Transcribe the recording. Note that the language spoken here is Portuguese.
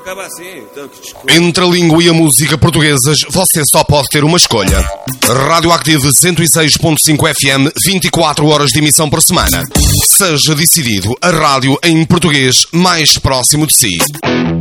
acaba assim. Então, que desculpa. Entre a língua e a música portuguesas, você só pode ter uma escolha. Radioactive 106.5 FM, 24 horas de emissão por semana. Seja decidido a rádio em português mais próximo de si.